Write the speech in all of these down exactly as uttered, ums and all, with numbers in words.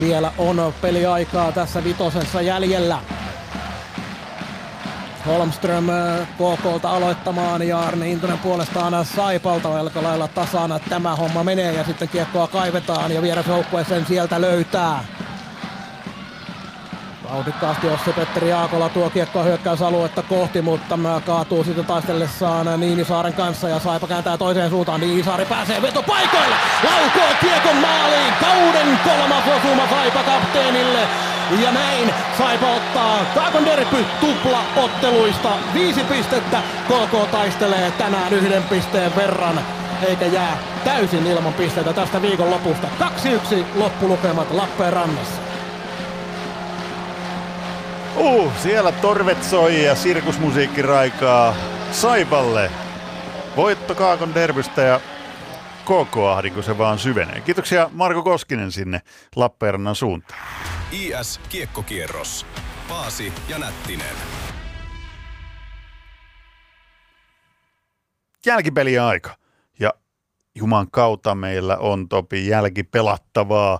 Vielä on peliaikaa tässä vitosessa jäljellä. Holmström K K:lta aloittamaan ja Arne Intonen puolestaan Saipalta. Melko lailla tasana tämä homma menee ja sitten kiekkoa kaivetaan ja vierasjoukkue sen sieltä löytää. Vauhdikkaasti Ossi-Petteri Jaakola tuo kiekkoa hyökkäysaluetta kohti, mutta kaatuu sitten taistellessaan Niinisaaren kanssa ja Saipa kääntää toiseen suuntaan. Niinisaari pääsee vetopaikoille, laukoo kiekon maaliin, kauden kolmas osuma Saipa kapteenille. Ja näin Saipa ottaa Kaakon derby tuplaotteluista viisi pistettä. K K taistelee tänään yhden pisteen verran, eikä jää täysin ilman pisteitä tästä viikonlopusta. kaksi yksi loppulukemat Lappeenrannassa. Uh, siellä torvet soi ja sirkusmusiikki raikaa Saipalle. Voitto Kaakon derbystä ja K K-ahdinko se vaan syvenee. Kiitoksia Marko Koskinen sinne Lappeenrannan suuntaan. I S-kiekkokierros. Paasi ja Nättinen. Jälkipeliaika. Ja Juman kautta meillä on Topi jälkipelattavaa.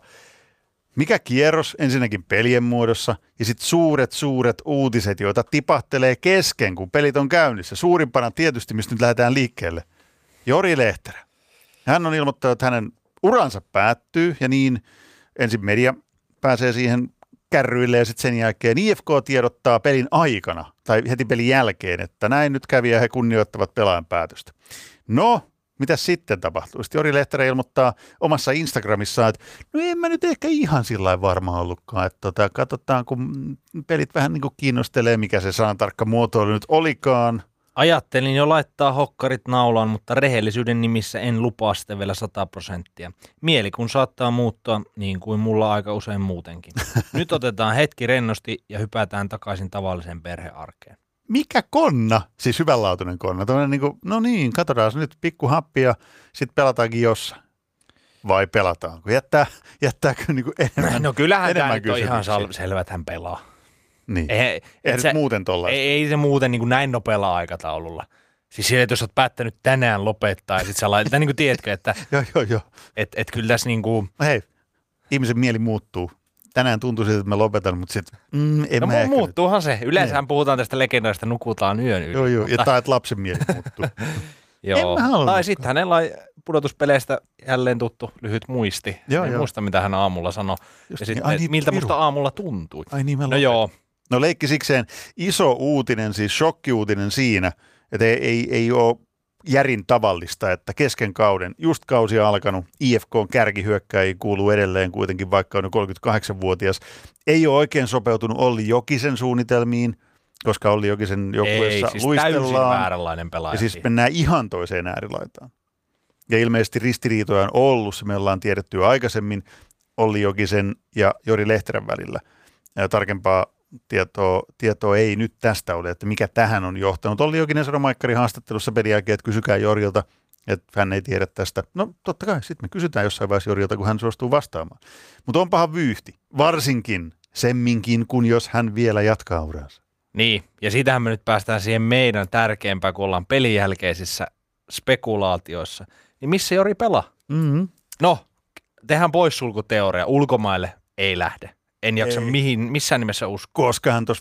Mikä kierros ensinnäkin pelien muodossa ja sitten suuret suuret uutiset, joita tipahtelee kesken, kun pelit on käynnissä. Suurimpana tietysti, mistä nyt lähdetään liikkeelle, Jori Lehterä. Hän on ilmoittanut, että hänen uransa päättyy ja niin ensin media pääsee siihen kärryille ja sitten sen jälkeen I F K tiedottaa pelin aikana tai heti pelin jälkeen, että näin nyt kävi ja he kunnioittavat pelaajan päätöstä. No, mitä sitten tapahtuu? Sitten Jori Lehterä ilmoittaa omassa Instagramissaan, että no en mä nyt ehkä ihan sillä varma ollutkaan, että tota, katsotaan kun pelit vähän niin kuin kiinnostelee, mikä se saan tarkka muotoilu nyt olikaan. Ajattelin jo laittaa hokkarit naulaan, mutta rehellisyyden nimissä en lupaa sitä vielä sata prosenttia. Mieli kun saattaa muuttua, niin kuin mulla aika usein muutenkin. Nyt otetaan hetki rennosti ja hypätään takaisin tavalliseen perhearkeen. Mikä konna? Siis hyvänlaatuinen konna. Niin kuin, no niin, katsotaan nyt pikku happi ja sitten pelataankin jossain. Vai pelataanko? Jättää, jättääkö niin kuin enemmän No kyllähän tämä enemmän nyt on ihan sal- selvä, että hän pelaa. Niin. Ei, Eihän se, nyt muuten tollaista. Ei, ei se muuten niin kuin näin nopealla aikataululla. Siis sillä, että jos olet päättänyt tänään lopettaa ja sitten sä laitat, niin kuin tiedätkö, että joo, joo, joo. Et, et kyllä tässä niin kuin... No hei, ihmisen mieli muuttuu. Tänään tuntuu siltä, että mä lopetan, mutta sitten mm, en no mä ehkä muuttuuhan nyt. se. Yleensähän puhutaan tästä legendaarista nukutaan yön yli. Joo, joo, mutta... ja tai että lapsen mieli muuttuu. Joo. Tai sitten hänellä on pudotuspeleistä jälleen tuttu lyhyt muisti. Joo, en joo. muista, mitä hän aamulla sanoi. Just Ja niin. sitten, Ai niin, miltä piru. musta aamulla tuntui. Ai niin, mä No lopetan. joo. No leikki sikseen iso uutinen, siis shokkiuutinen siinä, että ei, ei, ei ole järin tavallista, että kesken kauden, just kausi alkanut, I F K:n kärkihyökkäjiin kuuluu edelleen kuitenkin, vaikka on jo kolmekymmentäkahdeksanvuotias, ei ole oikein sopeutunut Olli Jokisen suunnitelmiin, koska Olli Jokisen joukkueessa Ei, siis luistellaan. täysin vääränlainen pelaaja. Ja siis mennään ihan toiseen äärilaitaan. Ja ilmeisesti ristiriitoja on ollut, se me ollaan tiedetty jo aikaisemmin Olli Jokisen ja Jori Lehterän välillä. Ja tarkempaa tietoa, tietoa ei nyt tästä ole, että mikä tähän on johtanut. Olli Jokinen sanoi Maikkarin haastattelussa pelin jälkeen, että kysykää Jorilta, että hän ei tiedä tästä. No totta kai, sitten me kysytään jossain vaiheessa Jorilta, kun hän suostuu vastaamaan. Mutta onpahan vyyhti, varsinkin semminkin, kun jos hän vielä jatkaa uraansa. Niin, ja siitähän me nyt päästään siihen meidän tärkeimpään, kun ollaan pelin jälkeisissä spekulaatioissa. Niin missä Jori pelaa? Mm-hmm. No, tehdään poissulkuteoria. Ulkomaille ei lähde. En jaksa Ei. mihin, missään nimessä uskoa. Koska hän tuossa